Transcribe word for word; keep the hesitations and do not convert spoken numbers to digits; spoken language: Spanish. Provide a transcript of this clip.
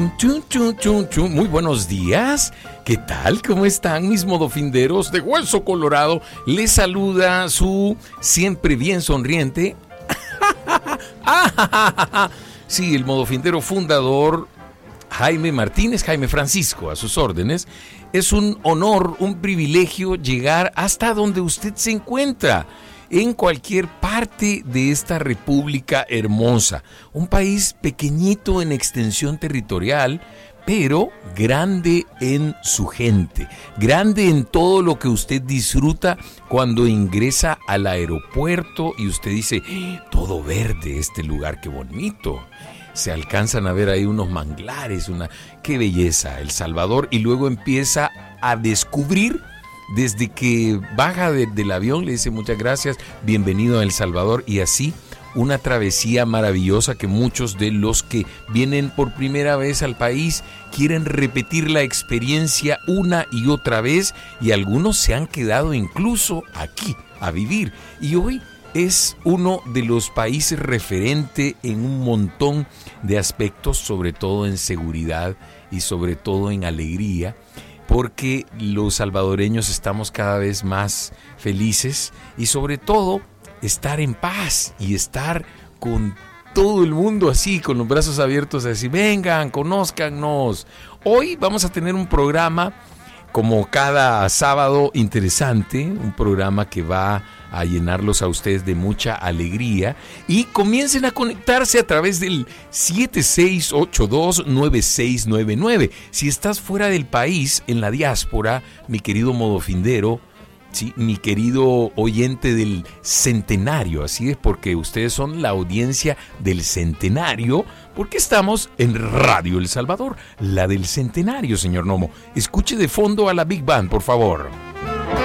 Chun, chun, chun, chun. Muy buenos días. ¿Qué tal? ¿Cómo están mis modofinderos de hueso colorado? Les saluda su siempre bien sonriente. Sí, el modofindero fundador Jaime Martínez, Jaime Francisco, a sus órdenes. Es un honor, un privilegio llegar hasta donde usted se encuentra, en cualquier parte de esta república hermosa. Un país pequeñito en extensión territorial, pero grande en su gente, grande en todo lo que usted disfruta cuando ingresa al aeropuerto y usted dice, todo verde este lugar, qué bonito. Se alcanzan a ver ahí unos manglares, una qué belleza, El Salvador, y luego empieza a descubrir. Desde que baja de, del avión, le dice muchas gracias, bienvenido a El Salvador, y así una travesía maravillosa que muchos de los que vienen por primera vez al país quieren repetir la experiencia una y otra vez, y algunos se han quedado incluso aquí a vivir. Y hoy es uno de los países referente en un montón de aspectos, sobre todo en seguridad y sobre todo en alegría, porque los salvadoreños estamos cada vez más felices y sobre todo estar en paz y estar con todo el mundo así, con los brazos abiertos, a decir, vengan, conózcannos. Hoy vamos a tener un programa como cada sábado interesante, un programa que va a llenarlos a ustedes de mucha alegría, y comiencen a conectarse a través del siete seis ocho dos nueve seis nueve nueve. Si estás fuera del país, en la diáspora, mi querido modofindero, sí, mi querido oyente del centenario, así es, porque ustedes son la audiencia del centenario, porque estamos en Radio El Salvador, la del centenario, señor Nomo. Escuche de fondo a la Big Band, por favor.